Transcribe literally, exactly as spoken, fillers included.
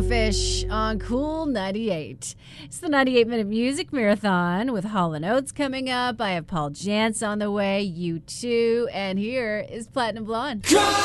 Blowfish on Cool ninety-eight. It's the ninety-eight minute music marathon with Hall and Oates coming up. I have Paul Jantz on the way, you too, and here is Platinum Blonde.